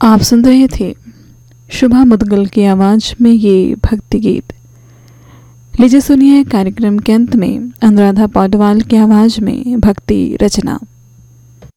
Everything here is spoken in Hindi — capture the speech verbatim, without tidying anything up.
आप सुन रहे थे शुभा मुदगल की आवाज़ में ये भक्ति गीत। लीजिए सुनिए कार्यक्रम के अंत में अनुराधा पौडवाल की आवाज़ में भक्ति रचना।